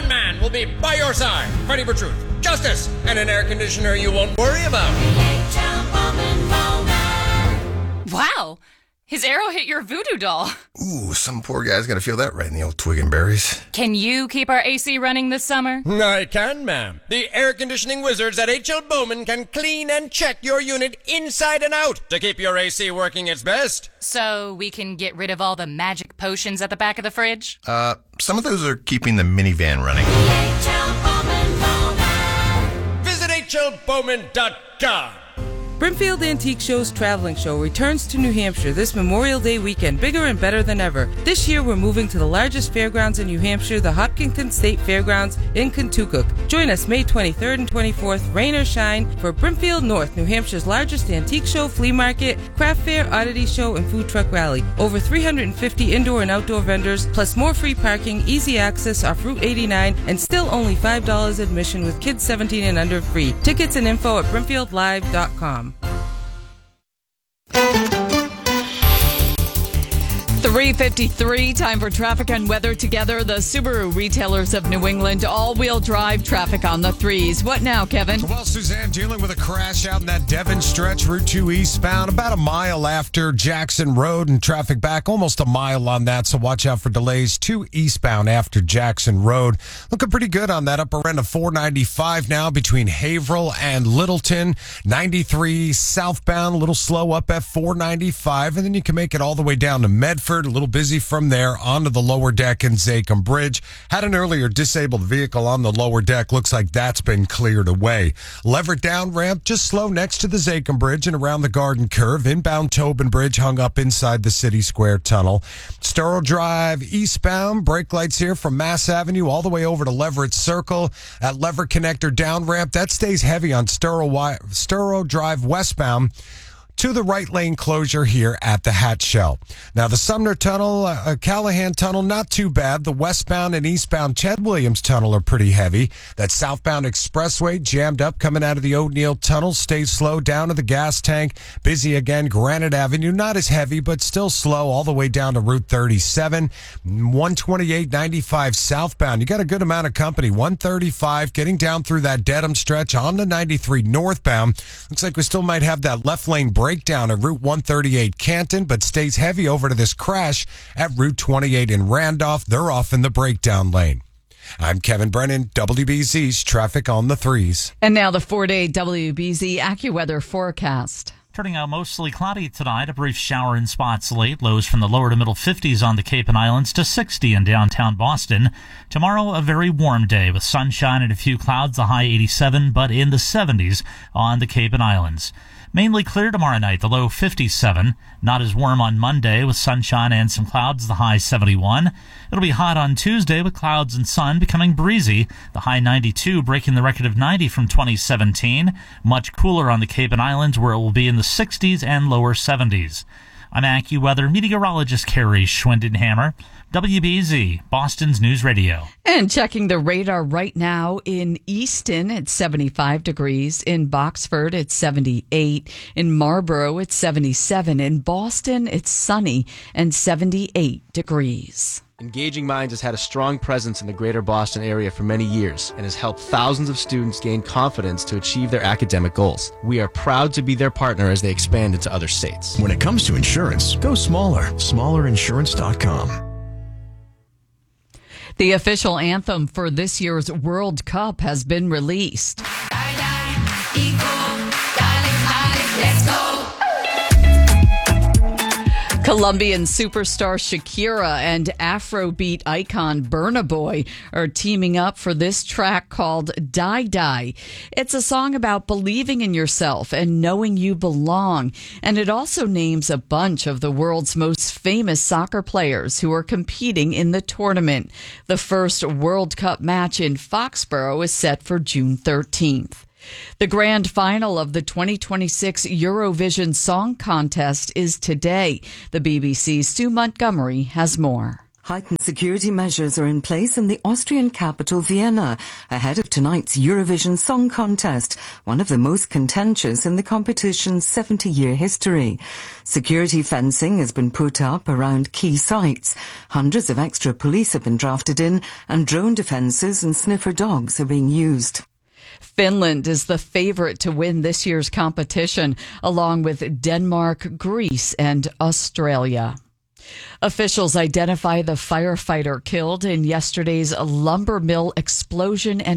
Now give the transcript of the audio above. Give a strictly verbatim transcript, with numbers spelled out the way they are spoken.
one man will be by your side, fighting for truth, justice, and an air conditioner you won't worry about. Wow! His arrow hit your voodoo doll. Ooh, some poor guy's gonna feel that right in the old twig and berries. Can you keep our A C running this summer? I can, ma'am. The air conditioning wizards at H L Bowman can clean and check your unit inside and out to keep your A C working its best. So we can get rid of all the magic potions at the back of the fridge? Uh, some of those are keeping the minivan running. Visit H L Bowman dot com. Brimfield Antique Show's traveling show returns to New Hampshire this Memorial Day weekend, bigger and better than ever. This year, we're moving to the largest fairgrounds in New Hampshire, the Hopkinton State Fairgrounds in Kentucky. Join us May twenty-third and twenty-fourth, rain or shine, for Brimfield North, New Hampshire's largest antique show, flea market, craft fair, oddity show, and food truck rally. Over three hundred fifty indoor and outdoor vendors, plus more free parking, easy access off Route eighty-nine, and still only five dollars admission with kids seventeen and under free. Tickets and info at brimfield live dot com. three fifty-three, time for traffic and weather together. The Subaru retailers of New England, all-wheel drive traffic on the threes. What now, Kevin? Well, Suzanne, dealing with a crash out in that Devon stretch, Route two eastbound, about a mile after Jackson Road, and traffic back almost a mile on that, so watch out for delays. Two eastbound after Jackson Road. Looking pretty good on that upper end of four ninety-five now between Haverhill and Littleton. ninety-three southbound, a little slow up at four ninety-five, and then you can make it all the way down to Medford. A little busy from there onto the lower deck in Zachem Bridge. Had an earlier disabled vehicle on the lower deck. Looks like that's been cleared away. Leverett down ramp just slow next to the Zachem Bridge and around the Garden Curve. Inbound Tobin Bridge hung up inside the City Square Tunnel. Sturrow Drive eastbound. Brake lights here from Mass Avenue all the way over to Leverett Circle. At Leverett Connector down ramp, that stays heavy on Sturrow, Sturrow Drive westbound to the right lane closure here at the Hatch Shell. Now, the Sumner Tunnel, uh, Callahan Tunnel, not too bad. The westbound and eastbound Ted Williams Tunnel are pretty heavy. That southbound expressway jammed up coming out of the O'Neill Tunnel. Stays slow down to the gas tank. Busy again. Granite Avenue, not as heavy, but still slow all the way down to Route thirty-seven. one twenty-eight ninety-five southbound. You got a good amount of company. one thirty-five getting down through that Dedham stretch on the ninety-three northbound. Looks like we still might have that left lane break breakdown at Route one thirty-eight Canton, but stays heavy over to this crash at Route twenty-eight in Randolph. They're off in the breakdown lane. I'm Kevin Brennan, W B Z's Traffic on the Threes. And now the four-day W B Z AccuWeather forecast. Turning out mostly cloudy tonight, a brief shower in spots late. Lows from the lower to middle fifties on the Cape and Islands to sixty in downtown Boston. Tomorrow, a very warm day with sunshine and a few clouds, the high eighty-seven, but in the seventies on the Cape and Islands. Mainly clear tomorrow night, the low fifty-seven. Not as warm on Monday with sunshine and some clouds, the high seventy-one. It'll be hot on Tuesday with clouds and sun, becoming breezy. The high ninety-two, breaking the record of ninety from twenty seventeen. Much cooler on the Cape and Islands, where it will be in the sixties and lower seventies. I'm AccuWeather meteorologist Carrie Schwindenhammer, W B Z, Boston's News Radio. And checking the radar right now in Easton, it's seventy-five degrees. In Boxford, it's seventy-eight. In Marlborough, it's seventy-seven. In Boston, it's sunny and seventy-eight degrees. Engaging Minds has had a strong presence in the greater Boston area for many years and has helped thousands of students gain confidence to achieve their academic goals. We are proud to be their partner as they expand into other states. When it comes to insurance, go smaller. smaller insurance dot com. The official anthem for this year's World Cup has been released. Colombian superstar Shakira and Afrobeat icon Burna Boy are teaming up for this track called Die Die. It's a song about believing in yourself and knowing you belong. And it also names a bunch of the world's most famous soccer players who are competing in the tournament. The first World Cup match in Foxborough is set for June thirteenth. The grand final of the twenty twenty-six Eurovision Song Contest is today. The B B C's Sue Montgomery has more. Heightened security measures are in place in the Austrian capital Vienna ahead of tonight's Eurovision Song Contest, one of the most contentious in the competition's seventy-year history. Security fencing has been put up around key sites. Hundreds of extra police have been drafted in, and drone defences and sniffer dogs are being used. Finland is the favorite to win this year's competition, along with Denmark, Greece, and Australia. Officials identify the firefighter killed in yesterday's lumber mill explosion and